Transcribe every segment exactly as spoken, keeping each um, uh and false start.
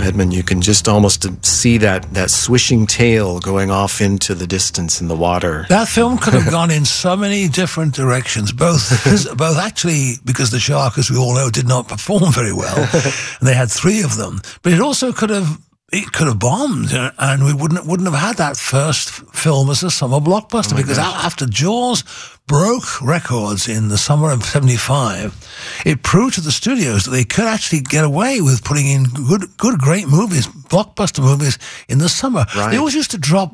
Edmund, you can just almost see that, that swishing tail going off into the distance in the water. That film could have gone in so many different directions, both both actually because the shark, as we all know, did not perform very well, and they had three of them. But it also could have it could have bombed, uh, and we wouldn't wouldn't have had that first film as a summer blockbuster. Oh because gosh. after Jaws broke records in the summer of seventy-five, it proved to the studios that they could actually get away with putting in good, good, great movies, blockbuster movies in the summer. Right. They always used to drop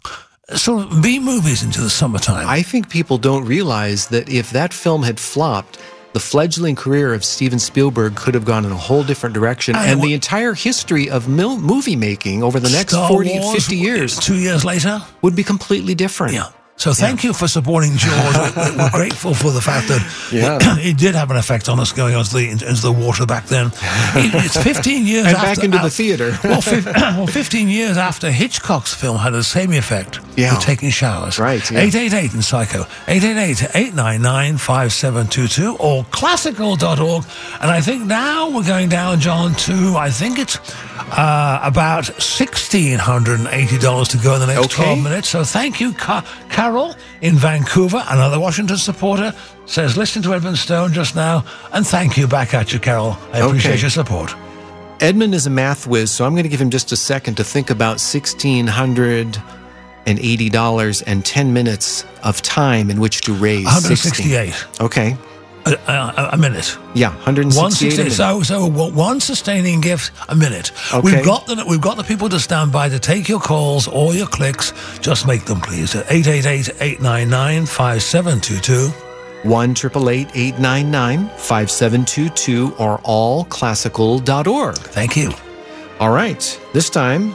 sort of B movies into the summertime. I think people don't realize that if that film had flopped, the fledgling career of Steven Spielberg could have gone in a whole different direction, and, and the entire history of mil- movie making over the next Star forty, Wars, fifty years, two years later, would be completely different. Yeah. So thank yeah. you for supporting Jaws. We're, we're grateful for the fact that yeah. it, it did have an effect on us going into the, into the water back then. It, it's fifteen years and after... back into uh, the theater. well, fi- well, fifteen years after Hitchcock's film had the same effect yeah. with taking showers. Right. Yeah. eight eight eight in Psycho. eight eight eight, eight nine nine, five seven two two or classical dot org. And I think now we're going down, John, to, I think it's uh, about one thousand six hundred eighty dollars to go in the next okay. twelve minutes. So thank you, Car- Carol in Vancouver, another Washington supporter, says, listen to Edmund Stone just now, and thank you back at you, Carol. I appreciate okay. your support. Edmund is a math whiz, so I'm going to give him just a second to think about one thousand six hundred eighty dollars and ten minutes of time in which to raise one hundred sixty-eight. sixteen. Okay. A, a, a minute. Yeah, one hundred sixty-eight. one sixty-eight. So, so one sustaining gift a minute. Okay. We've got the we've got the people to stand by to take your calls or your clicks. Just make them, please. At eight eight eight, eight nine nine, five seven two two. one eight eight eight, eight nine nine, five seven two two or all classical dot org. Thank you. All right. This time,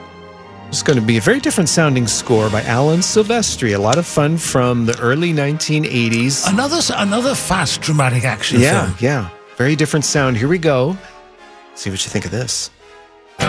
it's going to be a very different sounding score by Alan Silvestri. A lot of fun from the early nineteen eighties. Another another fast dramatic action yeah, film. Yeah, yeah. Very different sound. Here we go. See what you think of this.